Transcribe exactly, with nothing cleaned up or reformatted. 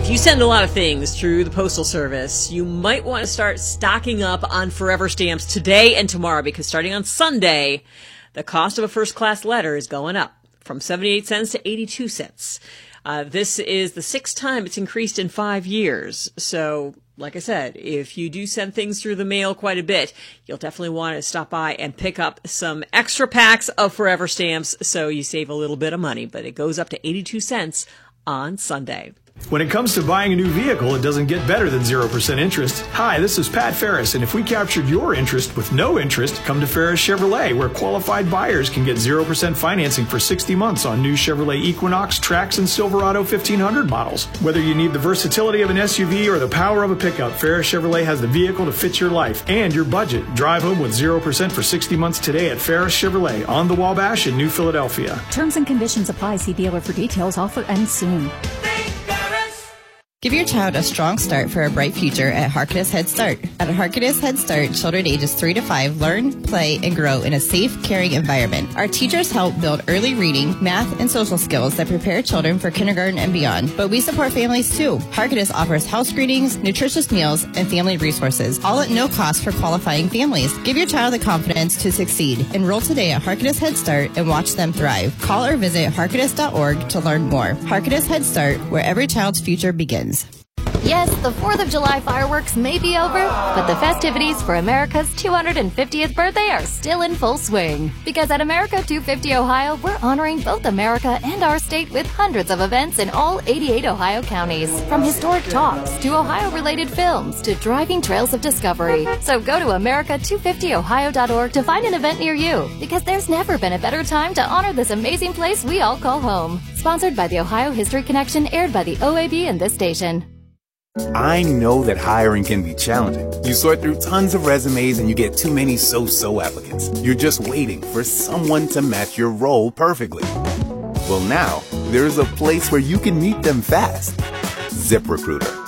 If you send a lot of things through the Postal Service, you might want to start stocking up on Forever Stamps today and tomorrow, because starting on Sunday, the cost of a first-class letter is going up from seventy-eight cents to eighty-two cents. Uh, this is the sixth time it's increased in five years. So, like I said, if you do send things through the mail quite a bit, you'll definitely want to stop by and pick up some extra packs of Forever Stamps so you save a little bit of money. But it goes up to eighty-two cents on Sunday. When it comes to buying a new vehicle, it doesn't get better than zero percent interest. Hi, this is Pat Ferris, and if we captured your interest with no interest, come to Ferris Chevrolet, where qualified buyers can get zero percent financing for sixty months on new Chevrolet Equinox, Trax, and Silverado fifteen hundred models. Whether you need the versatility of an S U V or the power of a pickup, Ferris Chevrolet has the vehicle to fit your life and your budget. Drive home with zero percent for sixty months today at Ferris Chevrolet on the Wabash in New Philadelphia. Terms and conditions apply. See dealer for details. Offer ends soon. Give your child a strong start for a bright future at Harkness Head Start. At Harkness Head Start, children ages three to five learn, play, and grow in a safe, caring environment. Our teachers help build early reading, math, and social skills that prepare children for kindergarten and beyond. But we support families too. Harkness offers house screenings, nutritious meals, and family resources, all at no cost for qualifying families. Give your child the confidence to succeed. Enroll today at Harkness Head Start and watch them thrive. Call or visit harkness dot org to learn more. Harkness Head Start, where every child's future begins. Yes, the fourth of July fireworks may be over, but the festivities for America's two hundred fiftieth birthday are still in full swing. Because at America two fifty Ohio, we're honoring both America and our state with hundreds of events in all eighty-eight Ohio counties. From historic talks to Ohio-related films to driving trails of discovery. So go to America two fifty ohio dot org to find an event near you, because there's never been a better time to honor this amazing place we all call home. Sponsored by the Ohio History Connection, aired by the O A B and this station. I know that hiring can be challenging. You sort through tons of resumes and you get too many so-so applicants. You're just waiting for someone to match your role perfectly. Well, now, there's a place where you can meet them fast. ZipRecruiter.